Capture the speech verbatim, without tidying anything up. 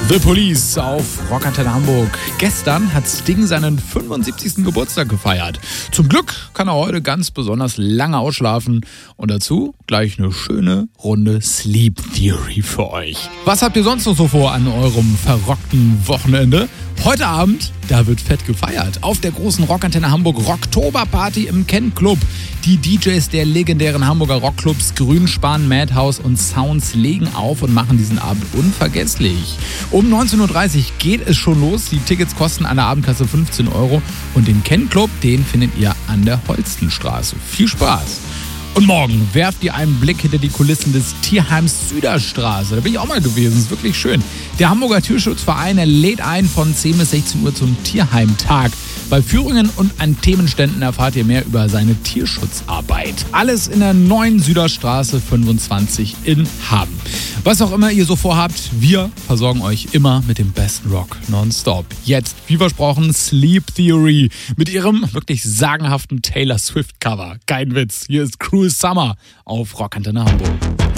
The Police auf Rockantenne Hamburg. Gestern hat Sting seinen fünfundsiebzigsten Geburtstag gefeiert. Zum Glück kann er heute ganz besonders lange ausschlafen. Und dazu gleich eine schöne Runde Sleep Theory für euch. Was habt ihr sonst noch so vor an eurem verrockten Wochenende? Heute Abend, da wird fett gefeiert. Auf der großen Rockantenne Hamburg Rocktoberparty im Ken Club. Die D Js der legendären Hamburger Rockclubs Grünspan, Madhouse und Sounds legen auf und machen diesen Abend unvergesslich. Um neunzehn Uhr dreißig geht es schon los. Die Tickets kosten an der Abendkasse fünfzehn Euro. Und den Ken Club, den findet ihr an der Holstenstraße. Viel Spaß! Und morgen werft ihr einen Blick hinter die Kulissen des Tierheims Süderstraße. Da bin ich auch mal gewesen, ist wirklich schön. Der Hamburger Tierschutzverein lädt ein von zehn bis sechzehn Uhr zum Tierheimtag. Bei Führungen und an Themenständen erfahrt ihr mehr über seine Tierschutzarbeit. Alles in der neuen Süderstraße fünfundzwanzig in Hamm. Was auch immer ihr so vorhabt, wir versorgen euch immer mit dem besten Rock nonstop. Jetzt, wie versprochen, Sleep Theory mit ihrem wirklich sagenhaften Taylor Swift Cover. Kein Witz, hier ist Cruel Summer auf Rockantenne Hamburg.